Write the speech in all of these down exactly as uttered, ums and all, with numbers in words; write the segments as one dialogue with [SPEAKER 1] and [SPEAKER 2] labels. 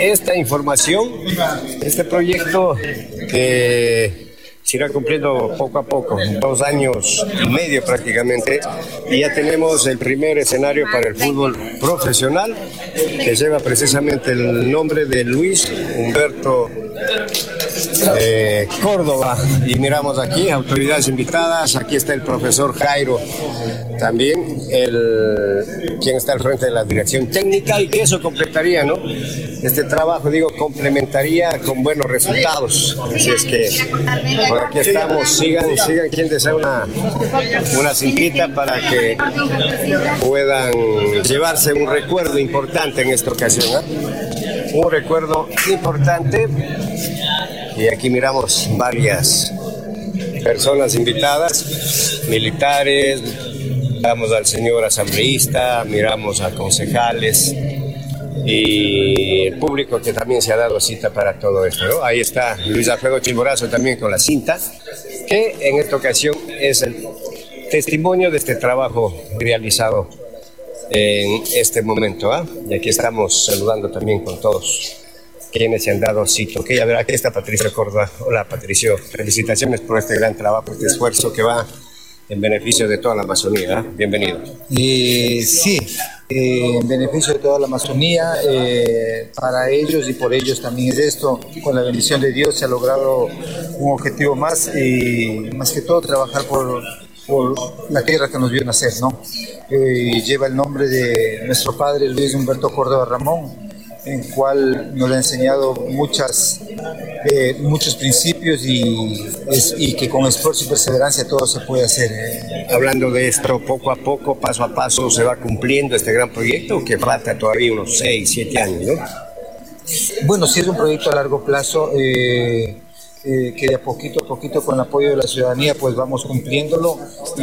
[SPEAKER 1] esta información, este proyecto que se irá cumpliendo poco a poco, dos años y medio prácticamente, y ya tenemos el primer escenario para el fútbol profesional, que lleva precisamente el nombre de Luis Humberto eh, Córdoba. Y miramos aquí, autoridades invitadas, aquí está el profesor Jairo, también el, quien está al frente de la dirección técnica, y que eso completaría, ¿no? Este trabajo, digo, complementaría con buenos resultados. Así es que por aquí estamos, sigan, sigan quien desea una, una cintita para que puedan llevarse un recuerdo importante en esta ocasión, ¿eh? Un recuerdo importante. Y aquí miramos varias personas invitadas, militares, miramos al señor asambleísta, miramos a concejales y el público que también se ha dado cita para todo esto, ¿no? Ahí está Luis Alfredo Chimborazo también con la cinta, que en esta ocasión es el testimonio de este trabajo realizado en este momento, ¿eh? Y aquí estamos saludando también con todos quienes se han dado cita. Ok, a ver, aquí está Patricio Córdoba. Hola, Patricio, felicitaciones por este gran trabajo, este esfuerzo que va en beneficio de toda la Amazonía, ¿eh? Bienvenido.
[SPEAKER 2] Eh, sí, eh, en beneficio de toda la Amazonía, eh, para ellos y por ellos también es esto. Con la bendición de Dios se ha logrado un objetivo más, y más que todo trabajar por, por la tierra que nos vio nacer, ¿no? Eh, lleva el nombre de nuestro padre Luis Humberto Córdoba Ramón, en cual nos ha enseñado muchas, eh, muchos principios, y, es, y que con esfuerzo y perseverancia todo se puede hacer. Eh.
[SPEAKER 1] Hablando de esto, poco a poco, paso a paso, se va cumpliendo este gran proyecto, que falta todavía unos seis, siete años, ¿no?
[SPEAKER 2] Bueno, sí es un proyecto a largo plazo, eh, eh, que de a poquito a poquito, con el apoyo de la ciudadanía, pues vamos cumpliéndolo.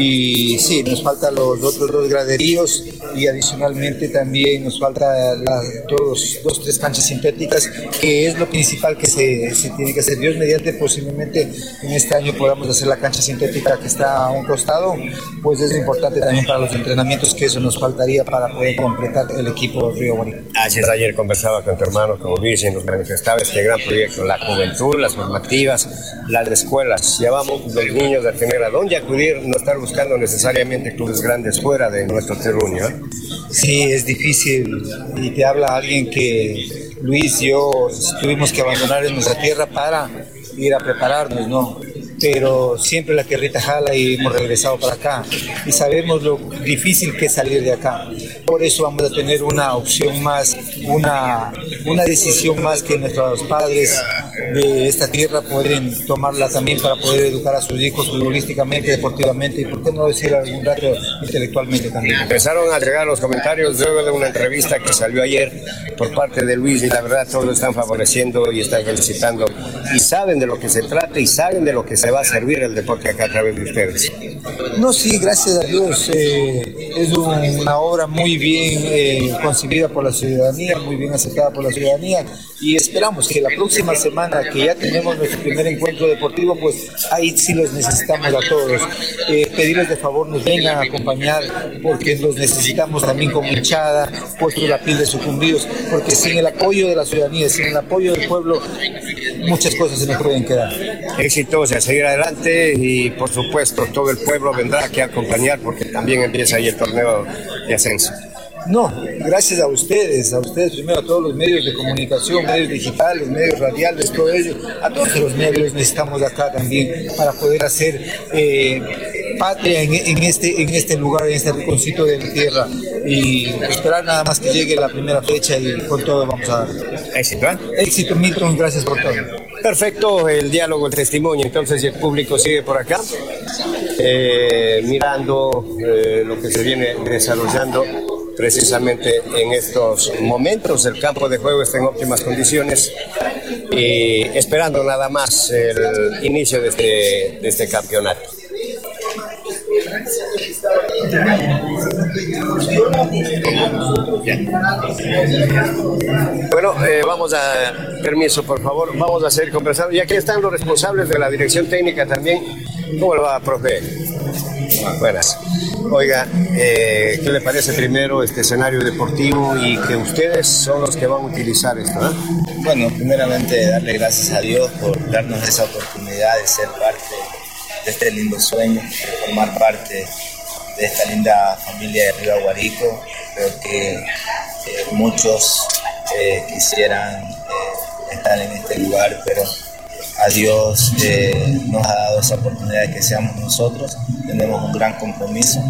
[SPEAKER 2] Y sí, nos faltan los otros dos graderíos, y adicionalmente también nos falta la, dos, dos, tres canchas sintéticas, que es lo principal que se, se tiene que hacer. Dios mediante, posiblemente en este año podamos hacer la cancha sintética que está a un costado, pues es importante también para los entrenamientos, que eso nos faltaría para poder completar el equipo Río Guarí.
[SPEAKER 1] Así es, ayer conversaba con tu hermano, como Luis, y nos manifestaba este gran proyecto, la juventud, las formativas, las escuelas. Llevamos los niños a tener a dónde acudir, no estar buscando necesariamente clubes grandes fuera de nuestro terruño, ¿eh?
[SPEAKER 2] Sí, es difícil, y te habla alguien que Luis y yo tuvimos que abandonar en nuestra tierra para ir a prepararnos, ¿no? Pero siempre la tierrita jala y hemos regresado para acá, y sabemos lo difícil que es salir de acá. Por eso vamos a tener una opción más, una, una decisión más, que nuestros padres de esta tierra pueden tomarla también para poder educar a sus hijos futbolísticamente, deportivamente, y por qué no decir algún dato intelectualmente también.
[SPEAKER 1] Empezaron a llegar los comentarios luego de una entrevista que salió ayer por parte de Luis, y la verdad todos lo están favoreciendo y están felicitando, y saben de lo que se trata y saben de lo que se va a servir el deporte acá a través de ustedes.
[SPEAKER 2] No, sí, gracias a Dios, eh, es un, una obra muy bien eh, concebida por la ciudadanía, muy bien aceptada por la ciudadanía, y esperamos que la próxima semana, que ya tenemos nuestro primer encuentro deportivo, pues ahí sí los necesitamos a todos. Eh, pedirles de favor nos vengan a acompañar, porque los necesitamos también como hinchada, puesto la piel de sucumbidos, porque sin el apoyo de la ciudadanía, sin el apoyo del pueblo, muchas cosas se nos pueden quedar.
[SPEAKER 1] Éxitos, a seguir adelante, y por supuesto todo el pueblo vendrá aquí a acompañar, porque también empieza ahí el torneo de ascenso.
[SPEAKER 2] No, gracias a ustedes, a ustedes primero, a todos los medios de comunicación, medios digitales, medios radiales, todo ello, a todos los medios necesitamos acá también para poder hacer eh, patria en, en, este, en este lugar, en este rinconcito de la tierra, y esperar nada más que llegue la primera fecha, y con todo vamos a dar.
[SPEAKER 1] Éxito, ¿eh?
[SPEAKER 2] Éxito, Milton, gracias por todo.
[SPEAKER 1] Perfecto, el diálogo, el testimonio, entonces el público sigue por acá, eh, mirando eh, lo que se viene desarrollando precisamente en estos momentos. El campo de juego está en óptimas condiciones, y esperando nada más el inicio de este, de este campeonato. Bueno, eh, vamos a, permiso por favor, vamos a seguir conversando, y aquí están los responsables de la dirección técnica también. ¿Cómo le va, profe? Buenas. Oiga, eh, ¿qué le parece primero este escenario deportivo y que ustedes son los que van a utilizar esto? ¿eh?
[SPEAKER 3] Bueno, primeramente darle gracias a Dios por darnos esa oportunidad de ser parte de este lindo sueño, de formar parte de esta linda familia de Río Aguarico. Creo que eh, muchos eh, quisieran eh, estar en este lugar, pero a Dios eh, nos ha dado esa oportunidad de que seamos nosotros. Tenemos un gran compromiso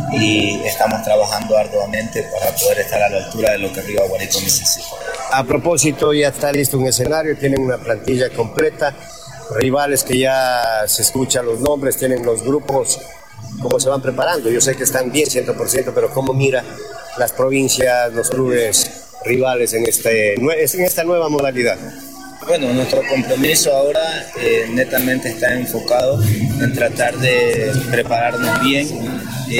[SPEAKER 3] y estamos trabajando arduamente para poder estar a la altura de lo que Río Aguarico necesita.
[SPEAKER 1] A propósito, ya está listo un escenario, tienen una plantilla completa, rivales que ya se escuchan los nombres, tienen los grupos, cómo se van preparando. Yo sé que están bien cien por ciento, pero cómo mira las provincias, los clubes rivales en, este, en esta nueva modalidad.
[SPEAKER 3] Bueno, nuestro compromiso ahora eh, netamente está enfocado en tratar de prepararnos bien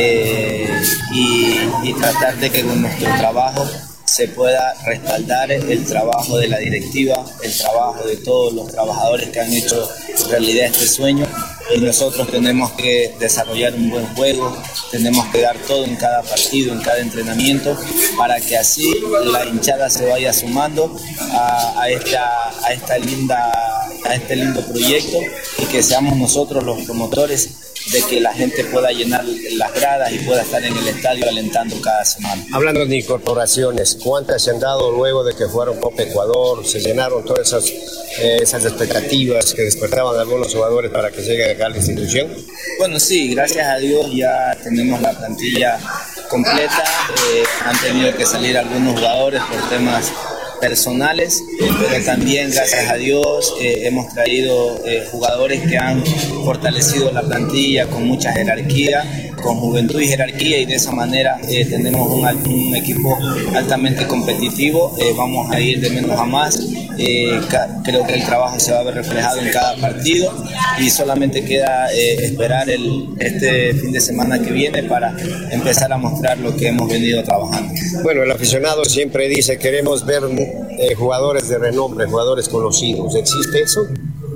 [SPEAKER 3] eh, y, y tratar de que con nuestro trabajo se pueda respaldar el trabajo de la directiva, el trabajo de todos los trabajadores que han hecho realidad este sueño, y nosotros tenemos que desarrollar un buen juego, tenemos que dar todo en cada partido, en cada entrenamiento, para que así la hinchada se vaya sumando a, a, esta, a, esta linda, a este lindo proyecto y que seamos nosotros los promotores de que la gente pueda llenar las gradas y pueda estar en el estadio alentando cada semana.
[SPEAKER 1] Hablando de incorporaciones, ¿cuántas se han dado luego de que fueron Copa Ecuador? ¿Se llenaron todas esas, eh, esas expectativas que despertaban algunos jugadores para que lleguen acá a la institución?
[SPEAKER 3] Bueno, sí, gracias a Dios ya tenemos la plantilla completa. Eh, han tenido que salir algunos jugadores por temas personales, pero también gracias a Dios eh, hemos traído eh, jugadores que han fortalecido la plantilla con mucha jerarquía, con juventud y jerarquía, y de esa manera eh, tenemos un, un equipo altamente competitivo. Eh, vamos a ir de menos a más. Eh, creo que el trabajo se va a ver reflejado en cada partido y solamente queda eh, esperar el, este fin de semana que viene para empezar a mostrar lo que hemos venido trabajando.
[SPEAKER 1] Bueno, el aficionado siempre dice queremos ver eh, jugadores de renombre, jugadores conocidos. ¿Existe eso?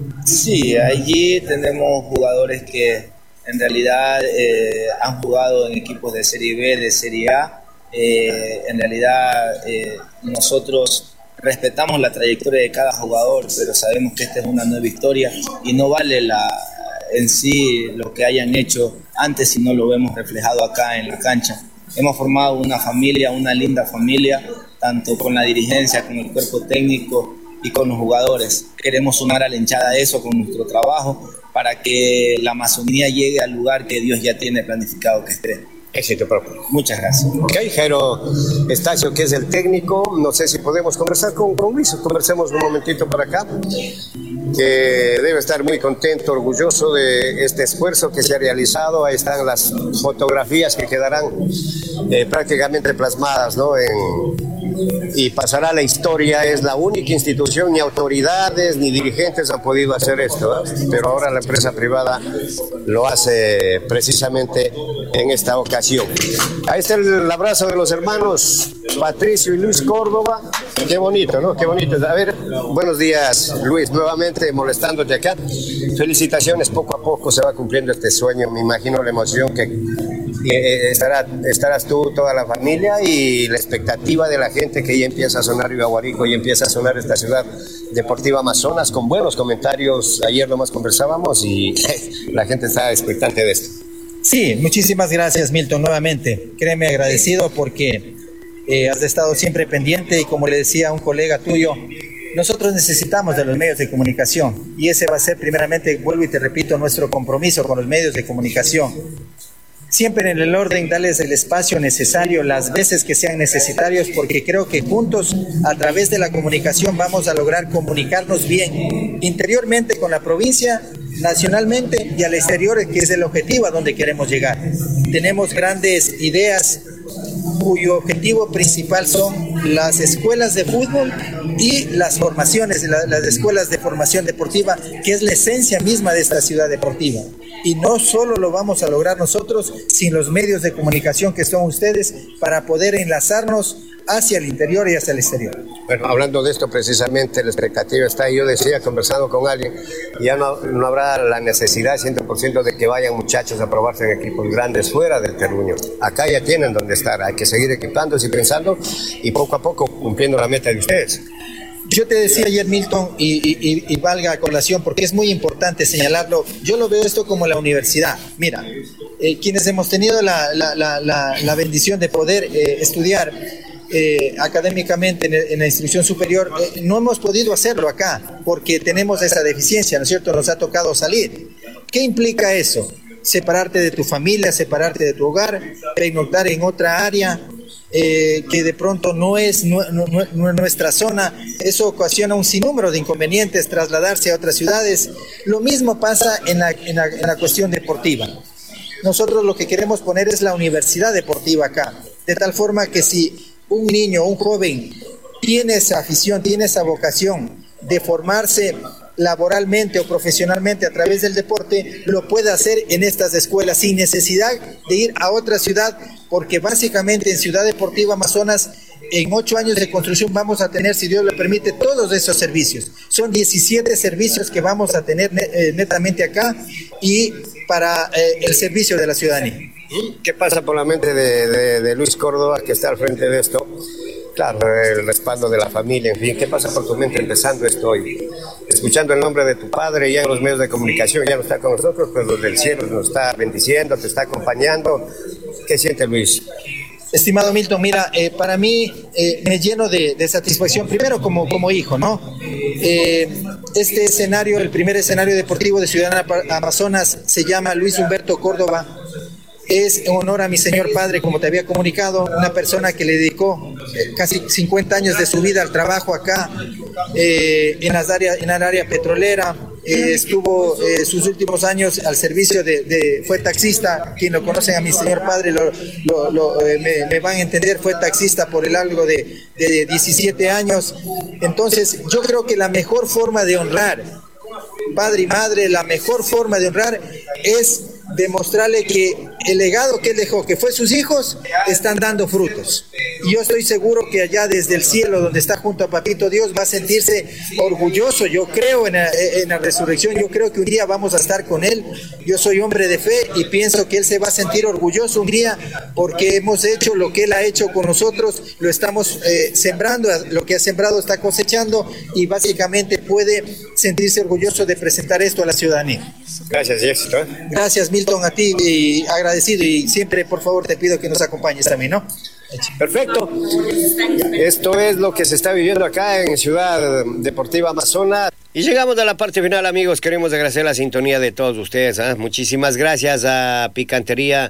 [SPEAKER 3] Sí, allí tenemos jugadores que en realidad eh, han jugado en equipos de Serie B, de Serie A. Eh, en realidad eh, nosotros respetamos la trayectoria de cada jugador, pero sabemos que esta es una nueva historia y no vale la, en sí lo que hayan hecho antes si no lo vemos reflejado acá en la cancha. Hemos formado una familia, una linda familia, tanto con la dirigencia, con el cuerpo técnico y con los jugadores. Queremos sumar a la hinchada eso con nuestro trabajo para que la Amazonía llegue al lugar que Dios ya tiene planificado que esté.
[SPEAKER 1] Éxito propio.
[SPEAKER 3] Muchas gracias.
[SPEAKER 1] Ok, Jairo Estacio, que es el técnico, no sé si podemos conversar con, con Luis, conversemos un momentito para acá, que debe estar muy contento, orgulloso de este esfuerzo que se ha realizado. Ahí están las fotografías que quedarán eh, prácticamente plasmadas, ¿no? En, y pasará a la historia. Es la única institución, ni autoridades ni dirigentes han podido hacer esto, ¿eh? Pero ahora la empresa privada lo hace precisamente en esta ocasión. Ahí está el abrazo de los hermanos Patricio y Luis Córdoba. Qué bonito, ¿no? Qué bonito. A ver, buenos días, Luis, nuevamente molestándote acá. Felicitaciones, poco a poco se va cumpliendo este sueño. Me imagino la emoción que eh, estará, estarás tú, toda la familia, y la expectativa de la gente que ya empieza a sonar Río Aguarico y empieza a sonar esta ciudad deportiva Amazonas con buenos comentarios. Ayer nomás conversábamos y la gente está expectante de esto.
[SPEAKER 4] Sí, muchísimas gracias, Milton, nuevamente. Créeme, agradecido porque eh, has estado siempre pendiente y, como le decía a un colega tuyo, nosotros necesitamos de los medios de comunicación y ese va a ser primeramente, vuelvo y te repito, nuestro compromiso con los medios de comunicación. Siempre en el orden, darles el espacio necesario las veces que sean necesarios, porque creo que juntos, a través de la comunicación, vamos a lograr comunicarnos bien, interiormente con la provincia, nacionalmente y al exterior, que es el objetivo a donde queremos llegar. Tenemos grandes ideas cuyo objetivo principal son las escuelas de fútbol y las formaciones, las escuelas de formación deportiva, que es la esencia misma de esta ciudad deportiva. Y no solo lo vamos a lograr nosotros, sin los medios de comunicación que son ustedes, para poder enlazarnos hacia el interior y hacia el exterior.
[SPEAKER 1] Bueno, hablando de esto precisamente, la expectativa está, yo decía, conversando con alguien, ya no, no habrá la necesidad cien por ciento de que vayan muchachos a probarse en equipos grandes fuera del terruño. Acá ya tienen donde estar, hay que seguir equipándose y pensando y poco a poco cumpliendo la meta de ustedes.
[SPEAKER 4] Yo te decía ayer, Milton, y, y, y valga a colación, porque es muy importante señalarlo, yo lo veo esto como la universidad. Mira, eh, quienes hemos tenido la, la, la, la, la bendición de poder eh, estudiar eh, académicamente en, en la institución superior, eh, no hemos podido hacerlo acá, porque tenemos esa deficiencia, ¿no es cierto? Nos ha tocado salir. ¿Qué implica eso? Separarte de tu familia, separarte de tu hogar, pernoctar en otra área, Eh, que de pronto no es no, no, no, nuestra zona. Eso ocasiona un sinnúmero de inconvenientes, trasladarse a otras ciudades. Lo mismo pasa en la, en la, en la cuestión deportiva. Nosotros lo que queremos poner es la universidad deportiva acá, de tal forma que si un niño, un joven tiene esa afición, tiene esa vocación de formarse laboralmente o profesionalmente a través del deporte, lo puede hacer en estas escuelas sin necesidad de ir a otra ciudad, porque básicamente en Ciudad Deportiva Amazonas, en ocho años de construcción vamos a tener, si Dios lo permite, todos esos servicios. Son diecisiete servicios que vamos a tener netamente acá y para eh, el servicio de la ciudadanía.
[SPEAKER 1] ¿Qué pasa por la mente de, de, de Luis Córdoba, que está al frente de esto? Claro, el respaldo de la familia, en fin, ¿qué pasa por tu mente empezando esto hoy? Escuchando el nombre de tu padre ya en los medios de comunicación, ya no está con nosotros, pero desde el cielo nos está bendiciendo, te está acompañando. ¿Qué siente Luis?
[SPEAKER 4] Estimado Milton, mira, eh, para mí eh, me lleno de, de satisfacción, primero como, como hijo, ¿no? Eh, este escenario, el primer escenario deportivo de Ciudad Amazonas, se llama Luis Humberto Córdoba. Es en honor a mi señor padre, como te había comunicado, una persona que le dedicó casi cincuenta años de su vida al trabajo acá, eh, en, las áreas, en el área petrolera. Eh, estuvo eh, sus últimos años al servicio de, de, fue taxista, quien lo conocen a mi señor padre lo, lo, lo, eh, me, me van a entender, fue taxista por el largo de, de diecisiete años. Entonces yo creo que la mejor forma de honrar padre y madre, la mejor forma de honrar es demostrarle que el legado que él dejó, que fue sus hijos, están dando frutos. Y yo estoy seguro que allá desde el cielo, donde está junto a Papito Dios, va a sentirse orgulloso. Yo creo en la, en la resurrección, yo creo que un día vamos a estar con él. Yo soy hombre de fe y pienso que él se va a sentir orgulloso un día porque hemos hecho lo que él ha hecho con nosotros, lo estamos eh, sembrando, lo que ha sembrado está cosechando y básicamente puede sentirse orgulloso de presentar esto a la ciudadanía.
[SPEAKER 1] Gracias, éxito.
[SPEAKER 4] Gracias, Milton, a ti, y agradecido, y siempre, por favor, te pido que nos acompañes también, ¿no?
[SPEAKER 1] Perfecto. Esto es lo que se está viviendo acá en Ciudad Deportiva Amazonas. Y llegamos a la parte final, amigos. Queremos agradecer la sintonía de todos ustedes, ¿eh? Muchísimas gracias a Picantería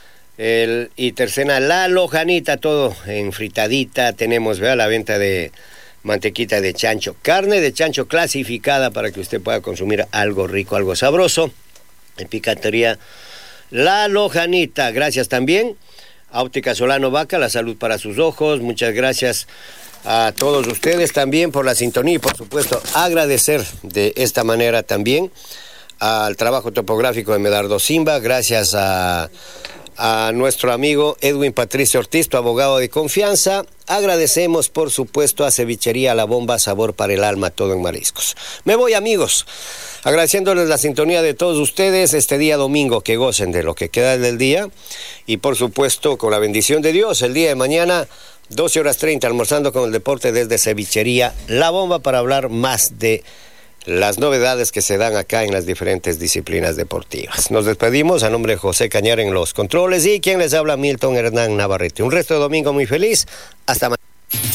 [SPEAKER 1] el, y Tercena La Lojanita, todo en fritadita. Tenemos, vea, la venta de mantequita de chancho, carne de chancho clasificada para que usted pueda consumir algo rico, algo sabroso. En Picantería La Lojanita. Gracias también a Óptica Solano Vaca, la salud para sus ojos. Muchas gracias a todos ustedes también por la sintonía y por supuesto agradecer de esta manera también al trabajo topográfico de Medardo Simba. Gracias a, a nuestro amigo Edwin Patricio Ortiz, tu abogado de confianza. Agradecemos por supuesto a Cevichería La Bomba, sabor para el alma, todo en mariscos. Me voy, amigos, agradeciéndoles la sintonía de todos ustedes este día domingo, que gocen de lo que queda del día y por supuesto con la bendición de Dios el día de mañana doce horas treinta almorzando con el deporte desde Cevichería La Bomba para hablar más de las novedades que se dan acá en las diferentes disciplinas deportivas. Nos despedimos a nombre de José Cañar en los controles y quien les habla, Milton Hernán Navarrete. Un resto de domingo muy feliz. Hasta mañana.